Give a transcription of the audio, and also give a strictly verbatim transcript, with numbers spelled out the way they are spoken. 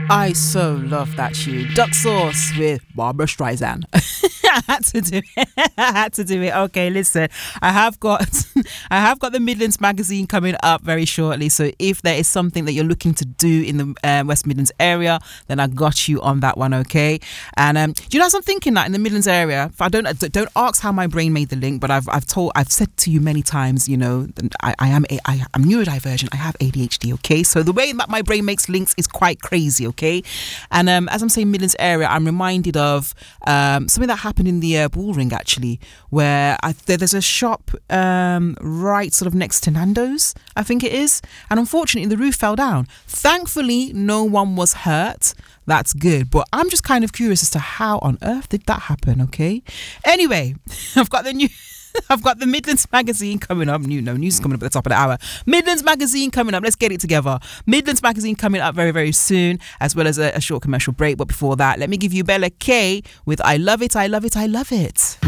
I so love that tune. Duck Sauce with Barbara Streisand. I had to do it. I had to do it. Okay, listen. I have got I have got the Midlands magazine coming up very shortly. So if there is something that you're looking to do in the um, West Midlands area, then I got you on that one, okay? And um, do you know what I'm thinking that in the Midlands area? If I don't don't ask how my brain made the link, but I've I've told I've said to you many times, you know, I, I am a, I, I'm neurodivergent. I have A D H D, okay? So the way that my brain makes links is quite crazy, okay? And um, as I'm saying Midlands area, I'm reminded of um, something that happened in the uh, Bullring actually, where I, there, there's a shop um, right sort of next to Nando's, I think it is, and unfortunately the roof fell down. Thankfully no one was hurt. That's good, but I'm just kind of curious as to how on earth did that happen, okay? Anyway, I've got the new I've got the Midlands magazine coming up. New no news is coming up at the top of the hour. Midlands magazine coming up. Let's get it together. Midlands magazine coming up very, very soon, as well as a, a short commercial break. But before that, let me give you Bella K with I Love It, I Love It, I Love It.